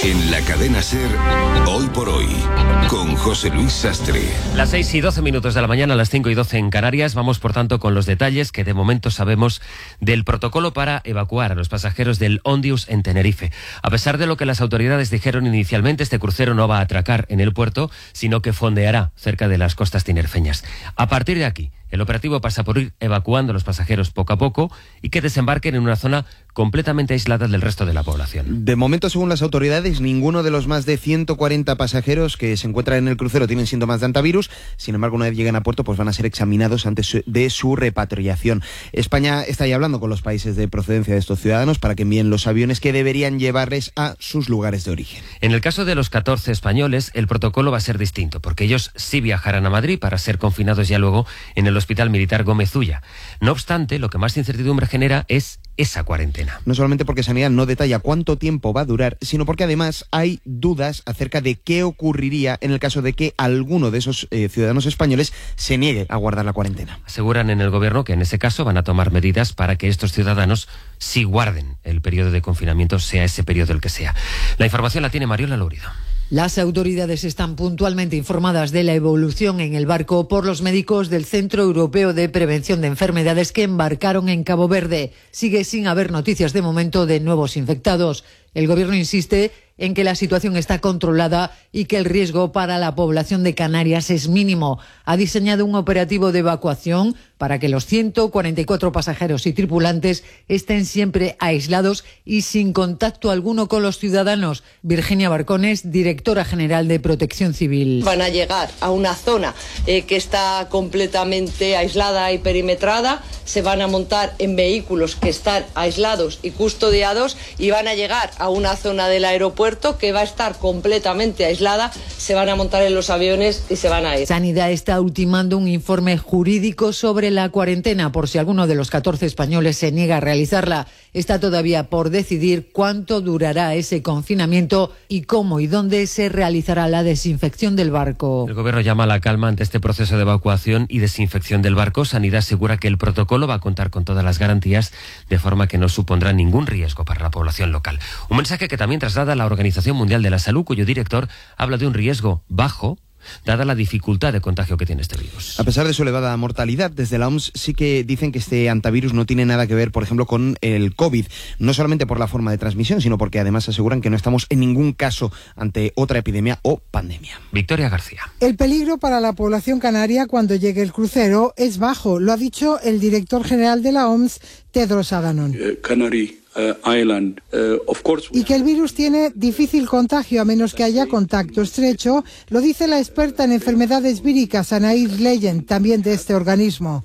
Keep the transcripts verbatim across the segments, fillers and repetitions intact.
En la cadena SER, Hoy por Hoy, con José Luis Sastre. Las seis y doce minutos de la mañana, las cinco y doce en Canarias. Vamos, por tanto, con los detalles que de momento sabemos del protocolo para evacuar a los pasajeros del Ondius en Tenerife. A pesar de lo que las autoridades dijeron inicialmente, este crucero no va a atracar en el puerto, sino que fondeará cerca de las costas tinerfeñas. A partir de aquí, el operativo pasa por ir evacuando a los pasajeros poco a poco y que desembarquen en una zona completamente aislada del resto de la población. De momento, según las autoridades, ninguno de los más de ciento cuarenta pasajeros que se encuentran en el crucero tienen síntomas de antivirus. Sin embargo, una vez lleguen a puerto, pues van a ser examinados antes de su repatriación. España está ya hablando con los países de procedencia de estos ciudadanos para que envíen los aviones que deberían llevarles a sus lugares de origen. En el caso de los catorce españoles, el protocolo va a ser distinto, porque ellos sí viajarán a Madrid para ser confinados ya luego en el Hospital Militar Gómez Ulla. No obstante, lo que más incertidumbre genera es esa cuarentena. No solamente porque Sanidad no detalla cuánto tiempo va a durar, sino porque además hay dudas acerca de qué ocurriría en el caso de que alguno de esos eh, ciudadanos españoles se niegue a guardar la cuarentena. Aseguran en el gobierno que en ese caso van a tomar medidas para que estos ciudadanos sí guarden el periodo de confinamiento, sea ese periodo el que sea. La información la tiene Mariola Lourido. Las autoridades están puntualmente informadas de la evolución en el barco por los médicos del Centro Europeo de Prevención de Enfermedades que embarcaron en Cabo Verde. Sigue sin haber noticias de momento de nuevos infectados. El gobierno insiste en que la situación está controlada y que el riesgo para la población de Canarias es mínimo. Ha diseñado un operativo de evacuación para que los ciento cuarenta y cuatro pasajeros y tripulantes estén siempre aislados y sin contacto alguno con los ciudadanos. Virginia Barcones, directora general de Protección Civil. Van a llegar a una zona eh, que está completamente aislada y perimetrada, se van a montar en vehículos que están aislados y custodiados y van a llegar a una zona del aeropuerto que va a estar completamente aislada, se van a montar en los aviones y se van a ir. Sanidad está ultimando un informe jurídico sobre la cuarentena por si alguno de los catorce españoles se niega a realizarla. Está todavía por decidir cuánto durará ese confinamiento y cómo y dónde se realizará la desinfección del barco. El gobierno llama a la calma ante este proceso de evacuación y desinfección del barco. Sanidad asegura que el protocolo va a contar con todas las garantías de forma que no supondrá ningún riesgo para la población local. Un mensaje que también traslada la Organización Mundial de la Salud, cuyo director habla de un riesgo bajo, dada la dificultad de contagio que tiene este virus. A pesar de su elevada mortalidad, desde la O M S sí que dicen que este antivirus no tiene nada que ver, por ejemplo, con el COVID, no solamente por la forma de transmisión, sino porque además aseguran que no estamos en ningún caso ante otra epidemia o pandemia. Victoria García. El peligro para la población canaria cuando llegue el crucero es bajo, lo ha dicho el director general de la O M S, Tedros Adhanom. Uh, Canary. Uh, Island, uh, of course. Y que el virus tiene difícil contagio a menos que haya contacto estrecho, lo dice la experta en enfermedades víricas Anaïs Legend, también de este organismo.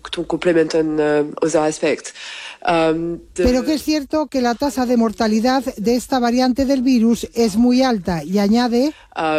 Pero que es cierto que la tasa de mortalidad de esta variante del virus es muy alta y añade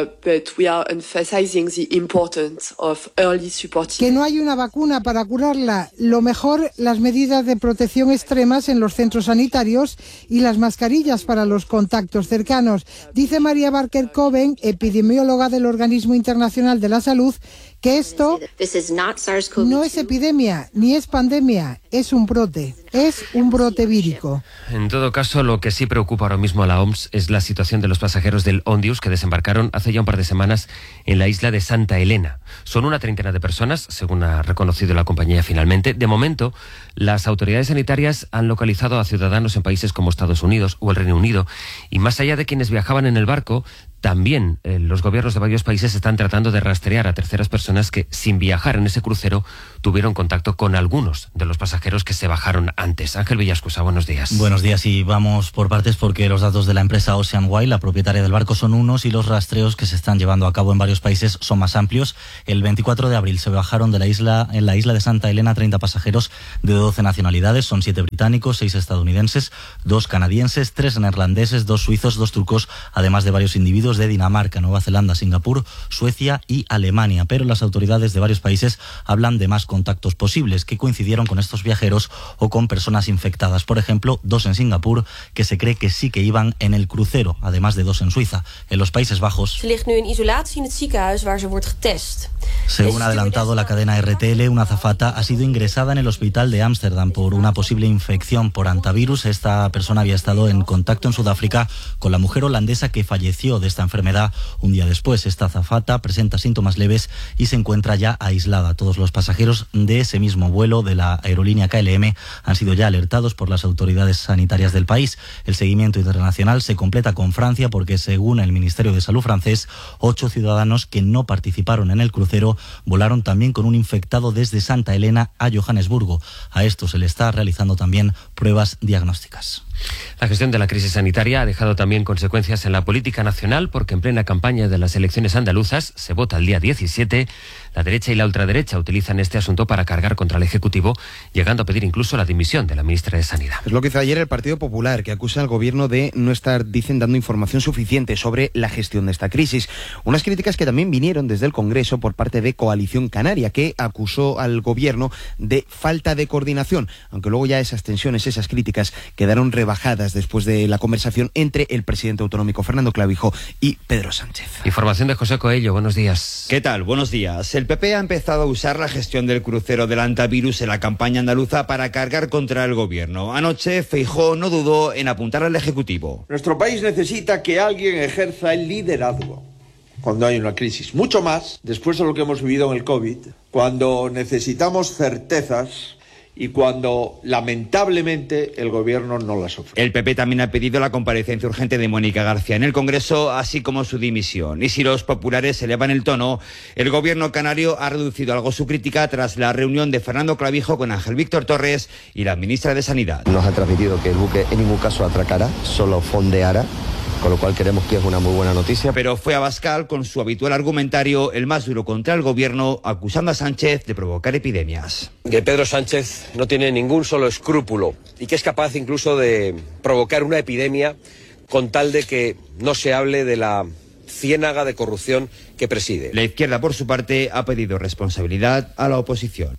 que no hay una vacuna para curarla. Lo mejor, las medidas de protección extremas en los centros sanitarios y las mascarillas para los contactos cercanos. Dice María Barker Coven, epidemióloga del Organismo Internacional de la Salud, que esto no es epidemia ni es pandemia, es un brote, es un brote vírico. En todo caso, lo que sí preocupa ahora mismo a la O M S es la situación de los pasajeros del Ondius que desembarcaron hace ya un par de semanas en la isla de Santa Elena. Son una treintena de personas, según ha reconocido la compañía finalmente. De momento, las autoridades sanitarias han localizado a ciudadanos en países como Estados Unidos o el Reino Unido, y más allá de quienes viajaban en el barco, también eh, los gobiernos de varios países están tratando de rastrear a terceras personas que, sin viajar en ese crucero, tuvieron contacto con algunos de los pasajeros que se bajaron antes. Ángel Villascusa, buenos días. Buenos días, y vamos por partes porque los datos de la empresa Ocean Wide, la propietaria del barco, son unos y los rastreos que se están llevando a cabo en varios países son más amplios. El veinticuatro de abril se bajaron de la isla, en la isla de Santa Elena treinta pasajeros de doce nacionalidades, son siete británicos, seis estadounidenses, dos canadienses, tres neerlandeses, dos suizos, dos turcos, además de varios individuos incluidos de Dinamarca, Nueva Zelanda, Singapur, Suecia y Alemania. Pero las autoridades de varios países hablan de más contactos posibles que coincidieron con estos viajeros o con personas infectadas. Por ejemplo, dos en Singapur, que se cree que sí que iban en el crucero, además de dos en Suiza. En los Países Bajos, Ze ligt nu in isolatie in het ziekenhuis waar ze wordt getest. según ha adelantado la cadena R T L, una azafata ha sido ingresada en el hospital de Ámsterdam por una posible infección por hantavirus. Esta persona había estado en contacto en Sudáfrica con la mujer holandesa que falleció de esta enfermedad un día después. Esta azafata presenta síntomas leves y se encuentra ya aislada. Todos los pasajeros de ese mismo vuelo de la aerolínea K L M han sido ya alertados por las autoridades sanitarias del país. El seguimiento internacional se completa con Francia porque, según el Ministerio de Salud francés, ocho ciudadanos que no participaron en el crucero volaron también con un infectado desde Santa Elena a Johannesburgo. A esto se le está realizando también pruebas diagnósticas. La gestión de la crisis sanitaria ha dejado también consecuencias en la política nacional porque en plena campaña de las elecciones andaluzas se vota el día diecisiete. La derecha y la ultraderecha utilizan este asunto para cargar contra el Ejecutivo, llegando a pedir incluso la dimisión de la ministra de Sanidad. Es lo que hizo ayer el Partido Popular, que acusa al Gobierno de no estar, dicen, dando información suficiente sobre la gestión de esta crisis. Unas críticas que también vinieron desde el Congreso por parte de Coalición Canaria, que acusó al Gobierno de falta de coordinación, aunque luego ya esas tensiones, esas críticas quedaron rebajadas después de la conversación entre el presidente autonómico Fernando Clavijo y Pedro Sánchez. Información de José Coello, buenos días. ¿Qué tal? Buenos días. El P P ha empezado a usar la gestión del crucero del hantavirus en la campaña andaluza para cargar contra el Gobierno. Anoche, Feijóo no dudó en apuntar al Ejecutivo. Nuestro país necesita que alguien ejerza el liderazgo cuando hay una crisis. Mucho más después de lo que hemos vivido en el COVID, cuando necesitamos certezas y cuando, lamentablemente, el Gobierno no las ofrece. El P P también ha pedido la comparecencia urgente de Mónica García en el Congreso, así como su dimisión. Y si los populares elevan el tono, el Gobierno canario ha reducido algo su crítica tras la reunión de Fernando Clavijo con Ángel Víctor Torres y la ministra de Sanidad. Nos ha transmitido que el buque en ningún caso atracará, solo fondeará, con lo cual creemos que es una muy buena noticia. Pero fue Abascal con su habitual argumentario el más duro contra el Gobierno, acusando a Sánchez de provocar epidemias. Que Pedro Sánchez no tiene ningún solo escrúpulo y que es capaz incluso de provocar una epidemia con tal de que no se hable de la ciénaga de corrupción que preside. La izquierda, por su parte, ha pedido responsabilidad a la oposición.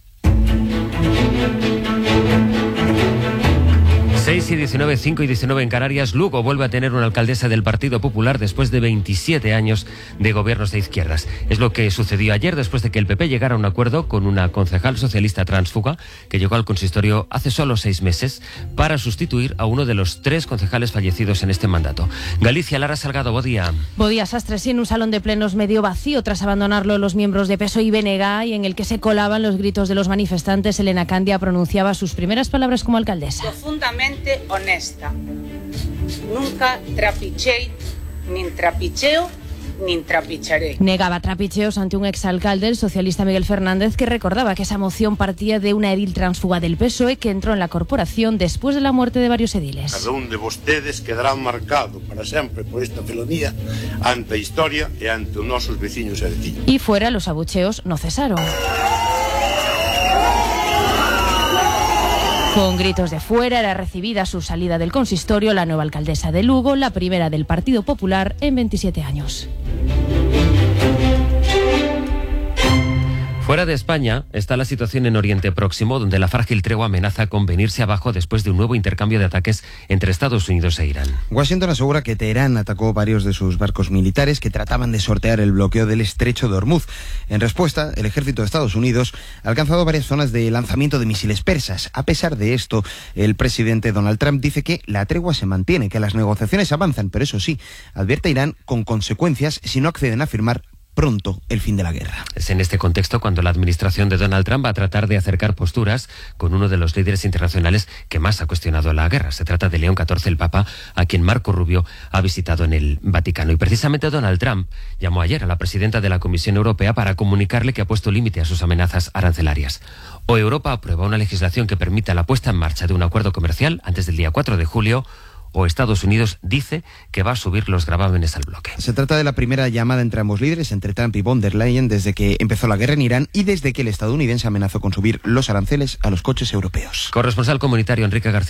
seis y diecinueve, cinco y diecinueve en Canarias. Lugo vuelve a tener una alcaldesa del Partido Popular después de veintisiete años de gobiernos de izquierdas. Es lo que sucedió ayer después de que el P P llegara a un acuerdo con una concejal socialista tránsfuga que llegó al consistorio hace solo seis meses para sustituir a uno de los tres concejales fallecidos en este mandato. Galicia, Lara Salgado, buen día. Buen día, Sastre, sí, en un salón de plenos medio vacío tras abandonarlo los miembros de P S O E y B N G y en el que se colaban los gritos de los manifestantes, Elena Candia pronunciaba sus primeras palabras como alcaldesa. Profundamente honesta. Nunca trapichei, ni trapicheo, ni trapicharé. Negaba trapicheos ante un exalcalde, el socialista Miguel Fernández, que recordaba que esa moción partía de una edil tránsfuga del P S O E que entró en la corporación después de la muerte de varios ediles. Cada un de vostedes quedará marcado para sempre por esta felonía ante a historia e ante os nosos veciños e veciñas. Y fuera, los abucheos no cesaron. Con gritos de fuera era recibida a su salida del consistorio la nueva alcaldesa de Lugo, la primera del Partido Popular en veintisiete años. Fuera de España está la situación en Oriente Próximo, donde la frágil tregua amenaza con venirse abajo después de un nuevo intercambio de ataques entre Estados Unidos e Irán. Washington asegura que Teherán atacó varios de sus barcos militares que trataban de sortear el bloqueo del estrecho de Hormuz. En respuesta, el ejército de Estados Unidos ha alcanzado varias zonas de lanzamiento de misiles persas. A pesar de esto, el presidente Donald Trump dice que la tregua se mantiene, que las negociaciones avanzan, pero eso sí, advierte a Irán con consecuencias si no acceden a firmar pronto el fin de la guerra. Es en este contexto cuando la administración de Donald Trump va a tratar de acercar posturas con uno de los líderes internacionales que más ha cuestionado la guerra. Se trata de León catorce, el Papa, a quien Marco Rubio ha visitado en el Vaticano. Y precisamente Donald Trump llamó ayer a la presidenta de la Comisión Europea para comunicarle que ha puesto límite a sus amenazas arancelarias. O Europa aprueba una legislación que permita la puesta en marcha de un acuerdo comercial antes del día cuatro de julio, o Estados Unidos dice que va a subir los gravámenes al bloque. Se trata de la primera llamada entre ambos líderes, entre Trump y von der Leyen, desde que empezó la guerra en Irán y desde que el estadounidense amenazó con subir los aranceles a los coches europeos. Corresponsal comunitario Enrique García.